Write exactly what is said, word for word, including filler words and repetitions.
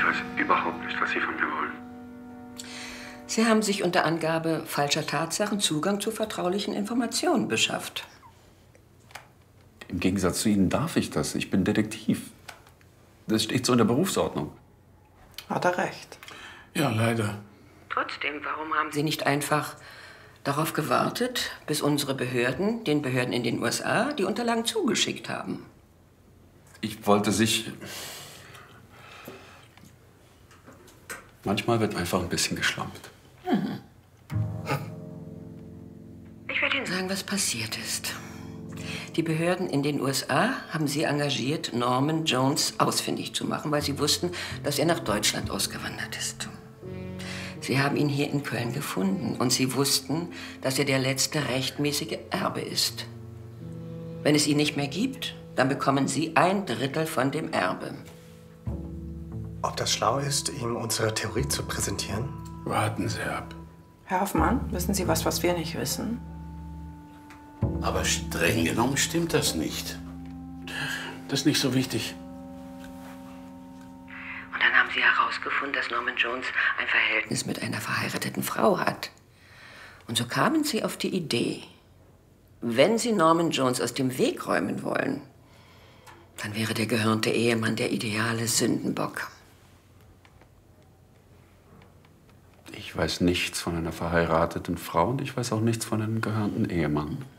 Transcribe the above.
Ich weiß überhaupt nicht, was Sie von mir wollen. Sie haben sich unter Angabe falscher Tatsachen Zugang zu vertraulichen Informationen beschafft. Im Gegensatz zu Ihnen darf ich das. Ich bin Detektiv. Das steht so in der Berufsordnung. Hat er recht. Ja, leider. Trotzdem, warum haben Sie nicht einfach darauf gewartet, bis unsere Behörden den Behörden in den U S A die Unterlagen zugeschickt haben? Ich wollte sich... Manchmal wird einfach ein bisschen geschlampt. Mhm. Ich werde Ihnen sagen, was passiert ist. Die Behörden in den U S A haben Sie engagiert, Norman Jones ausfindig zu machen, weil sie wussten, dass er nach Deutschland ausgewandert ist. Sie haben ihn hier in Köln gefunden und Sie wussten, dass er der letzte rechtmäßige Erbe ist. Wenn es ihn nicht mehr gibt, dann bekommen Sie ein Drittel von dem Erbe. Ob das schlau ist, ihm unsere Theorie zu präsentieren? Warten Sie ab. Herr Hoffmann, wissen Sie was, was wir nicht wissen? Aber streng genommen stimmt das nicht. Das ist nicht so wichtig. Und dann haben Sie herausgefunden, dass Norman Jones ein Verhältnis mit einer verheirateten Frau hat. Und so kamen Sie auf die Idee, wenn Sie Norman Jones aus dem Weg räumen wollen, dann wäre der gehörnte Ehemann der ideale Sündenbock. Ich weiß nichts von einer verheirateten Frau und ich weiß auch nichts von einem gehörnten Ehemann.